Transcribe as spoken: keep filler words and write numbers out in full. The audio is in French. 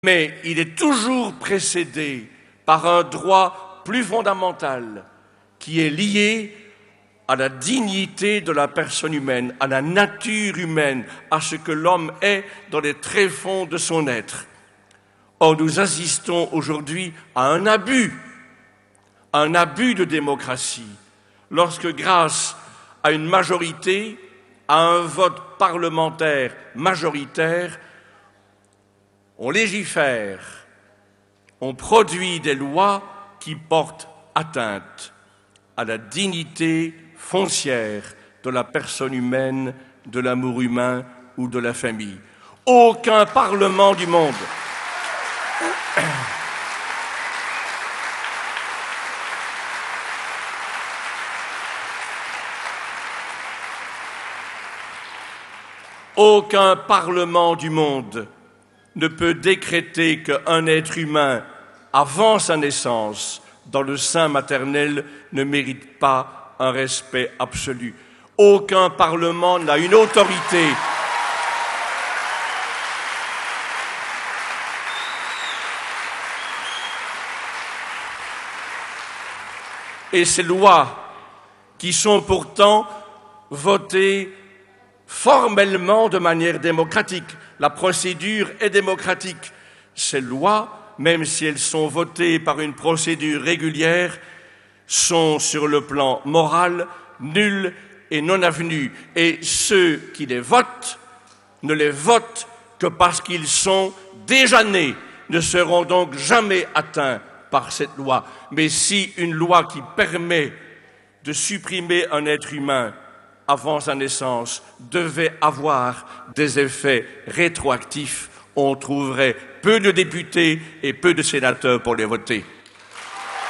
mais il est toujours précédé par un droit plus fondamental qui est lié à la dignité de la personne humaine, à la nature humaine, à ce que l'homme est dans les tréfonds de son être. Or, nous assistons aujourd'hui à un abus, un abus de démocratie, lorsque grâce à une majorité, à un vote parlementaire majoritaire, on légifère, on produit des lois qui portent atteinte à la dignité foncière de la personne humaine, de l'amour humain ou de la famille. Aucun parlement du monde Aucun parlement du monde ne peut décréter qu'un être humain, avant sa naissance, dans le sein maternel, ne mérite pas un respect absolu. Aucun parlement n'a une autorité et ces lois, qui sont pourtant votées formellement de manière démocratique. La procédure est démocratique. Ces lois, même si elles sont votées par une procédure régulière, sont sur le plan moral nulles et non avenues. Et ceux qui les votent ne les votent que parce qu'ils sont déjà nés, ne seront donc jamais atteints par cette loi. Mais si une loi qui permet de supprimer un être humain avant sa naissance devait avoir des effets rétroactifs, on trouverait peu de députés et peu de sénateurs pour les voter.